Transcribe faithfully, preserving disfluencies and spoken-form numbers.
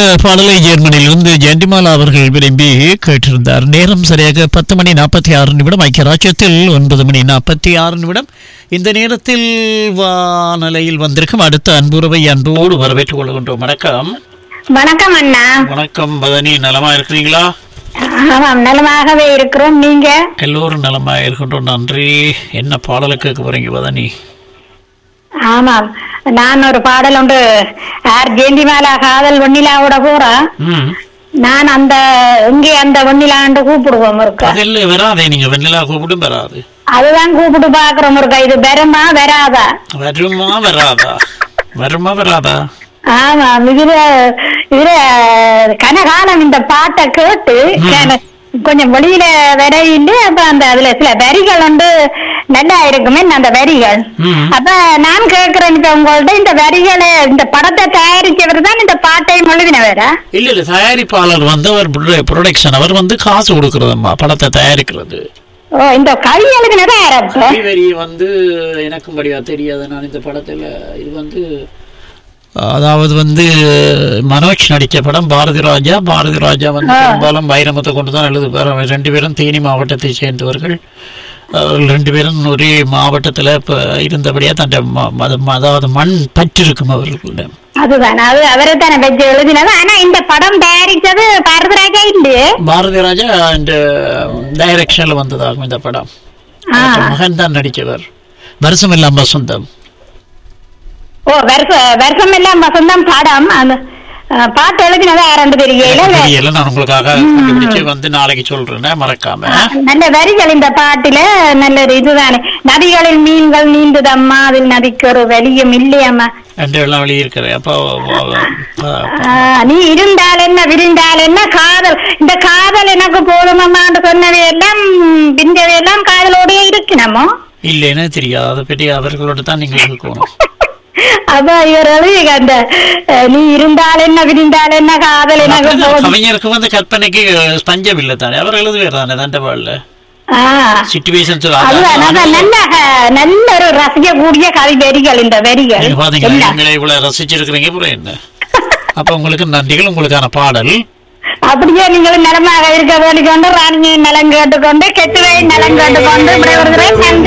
பாடலை ஜெர்மனியிலிருந்து ஜெயந்திமாலா அவர்கள் விரும்பி கேட்டிருந்தார். நேரம் சரியாக பத்து மணி நாற்பத்தி ஆறு நிமிடம். ஐக்கிய ராஜ்யத்தில் ஒன்பது மணி நாற்பத்தி ஆறு நிமிடம். இந்த நேரத்தில் வானலையில் வந்திருக்கும் அடுத்த அன்புறவை அன்போடு வரவேற்றுக் கொள்கின்றோம். வணக்கம். வணக்கம் அண்ணா. வணக்கம் பதனி, நலமா இருக்கிறீங்களா? ஆமாம், நலமாகவே இருக்கிறோம். நீங்க? எல்லோரும் நலமா இருக்கின்றோம், நன்றி. என்ன பாடலை கேட்க போறீங்க பதனி? ஆமாம், நான் ஒரு பாடல் உண்டு. ஆர் ஜெயந்திமாலா காதல் வெண்ணிலாவோட போறேன். நான் அந்த இங்கே அந்த வெண்ணிலாண்டு கூப்பிடுவோம் இருக்கா. வராதே, நீங்க வெண்ணிலா கூப்பிடும் வராது. அதுதான் கூப்பிட்டு பாக்குறோம் இருக்கா. இது வருமா வராதா? வருமா வராதா? வருமா வராதா? ஆமா, இதுல இதுல கனகாலம் இந்த பாட்டை கேட்டு கொஞ்சம் வெளியில வரையிட்டு அப்ப அந்த அதுல சில வரிகள் வந்து நல்லா இருக்குமே அந்த வரிகள். அப்ப நான் கேக்குறேன் இப்ப உங்கள்ட்ட, இந்த வரிகளை இந்த படத்தை தயாரிச்சவர் தான் இந்த பாட்டை எழுதினவர? இல்ல இல்ல, தயாரிப்பாளர் வந்து அவர் ப்ரொடக்ஷன், அவர் வந்து காசு கொடுக்கறதுமா படத்தை தயாரிக்கிறது. ஓ, இந்த கவி எழுதினதா வரி வந்து எனக்கும் படியா தெரியாது. நான் இந்த படத்துல இது வந்து அதாவது வந்து மனோஜ் நடித்த படம் பாரதி ராஜா. பாரதி ராஜா வந்து பெரும்பாலும் வைரமுத்தை கொண்டு தான் எழுதுவார். ரெண்டு பேரும் தேனி மாவட்டத்தை சேர்ந்தவர்கள். ரெண்டு பேரும் ஒரே மாவட்டத்தில் இப்போ இருந்தபடியா தன் அதாவது மண் பற்று இருக்கும் அவர்களிடம். அதுதான், அது அவரை தானே வச்சு எழுதினது. ஆனா இந்த படம் தயாரிச்சது பாரதி ராஜா இல்லையே. பாரதி ராஜா இந்த டைரக்ஷன்ல வந்ததாகும் இந்த படம். மகன் தான் நடித்தவர். வருஷம் எல்லாம் வசந்தம். ஓ, வருஷ வருஷம் எல்லாம் வசந்தம் படம். அந்த பாட்டு எழுதினதா யாரும் தெரியல. நான் உங்களுக்காக வந்து நாளைக்கு சொல்றேன், மறக்காம. நல்ல வரிகள் இந்த பாட்டுல. நல்ல இதுதானே, நதிகளில் மீன்கள் நீந்துதம்மா, அதில் நதிக்கு ஒரு வலியும் இல்லையம்மா எல்லாம் வழி இருக்கிறேன். அப்போ நீ இருந்தால் என்ன விரிந்தால் என்ன, காதல் இந்த காதல் எனக்கு போதுமம்மான்னு சொன்னவை எல்லாம் பிந்தவை எல்லாம் காதலோடய இருக்கணுமோ இல்லைன்னு தெரியாது. அதை பற்றி அவர்களோட தான் நீங்க இருக்கணும். அதான் இவர் அந்த நீ இருந்தால் என்ன விரிந்தால் என்ன காதல் எனக்கு போதும். கவிஞருக்கு வந்து கற்பனைக்கு பஞ்சம் இல்லை தானே, அவர் எழுதுவார் தானே தண்டவாள்ல. நல்ல ஒரு ரசிக்கக்கூடிய கவி வரிகள் இந்த வரிகள். இவ்வளவு ரசிச்சிருக்கிறீங்க புற என்ன. அப்ப உங்களுக்கு நன்றிகள். உங்களுக்கான பாடல். அப்படியே நீங்களும் நலமாக இருக்க வேண்டிக்கொண்டு ராணியை நலம் கேட்டுக்கொண்டு கெட்டுவை நலம் கேட்டுக்கொண்டு நன்றி.